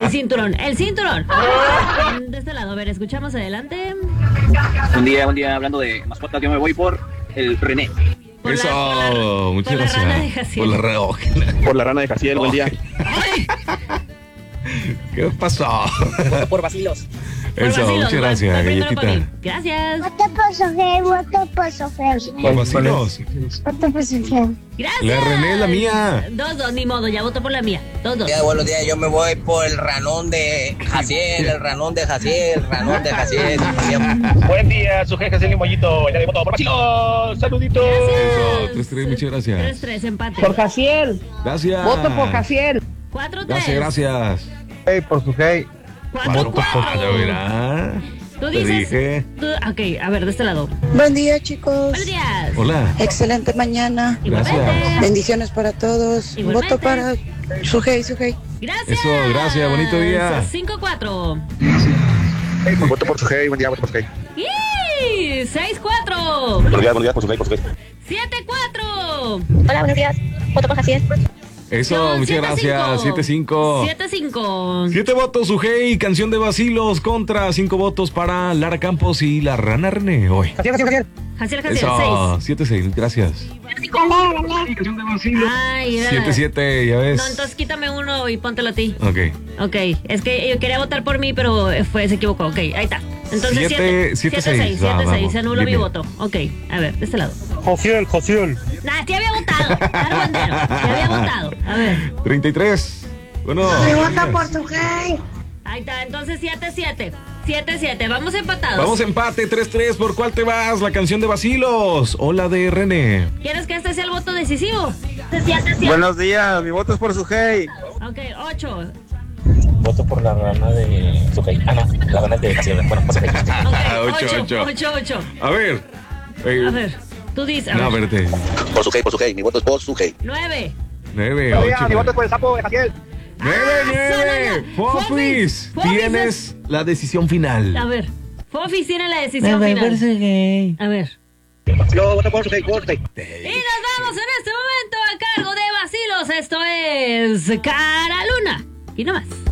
El cinturón, el cinturón. De este lado, a ver, escuchamos adelante. Buen día, hablando de mascotas, yo me voy por el René. Muchas gracias. Rana de Jaciel. Por la rana de Jaciel, buen día. ¿Qué pasó? Por vacilos. Eso, muchas gracias, galletita. Gracias. Voto por Sujei, voto por Sujei. Por vacilos. Voto por Sujei. Gracias. La René es la mía. 2-2, ni modo, ya voto por la mía. 2-2. Buenos días, yo me voy por el ranón de Jaciel, el ranón de Jaciel. Buen día, Sujei, Jaciel y Mollito. Ya le voto por vacilos. Saluditos. Eso, 3-3, muchas gracias. 3-3, empate. Por Jaciel. Gracias. Voto por Jaciel. 4-3. Gracias. Hey, por Sujei. 4-4. Mira. Tú Te dices. dije. Ok, a ver, de este lado. Buen día, chicos. Buenos días. Hola. Excelente mañana. Gracias. Igualmente. Bendiciones para todos. Igualmente. Voto para Sujei. Gracias. Eso, gracias, bonito día. 5-4. Hey, voto por Sujei, buen día, voto por Sujei. ¡Y! 6-4. Buenos días, por Sujei, por Sujei. 7-4. Hola, buenos días. Voto por Jaciel. Eso, Son muchas 7-5. gracias. 7-5. 7-5. 7 votos, Sujei, canción de vacilos contra 5 votos para Lara Campos y la rana René hoy. Jaciel. Jaciel, Eso, 6. 7-6, gracias. Ay, era. 7-7, ya ves. No, entonces quítame uno y póntelo a ti. Ok. Ok, es que yo quería votar por mí, pero se equivocó. Ok, ahí está. Entonces 7-6. 7-6, se anuló mi Bien. voto. Ok, a ver, de este lado. Jaciel. Nah, te había votado. Argüendero, te había votado. A ver, 33. Bueno. Voto por Sujei. ahí está. Entonces 7-7. 7-7, vamos empatados. Vamos empate, 3-3. ¿Por cuál te vas? La canción de vacilos o la de René. ¿Quieres que este sea el voto decisivo? Buenos días, mi voto es por Sujei. Ok, 8. Voto por la rana de Sujei. Ah, no, la rana de Jaciel. Bueno, pues Sujei. Ok, 8. 8. A ver. A ver, tú dices. No, verte. Por Sujei, mi voto es por Sujei. 9. 9, Buenos días, mi 8. voto es por el sapo de Jaciel. 9. Fofis. Tienes la decisión final. A ver, Fofis tiene la decisión final. A ver. Yo voto por Sujei, por Sujei. Y nos vamos en este momento a cargo de vacilos. Esto es Cara Luna. Y no más.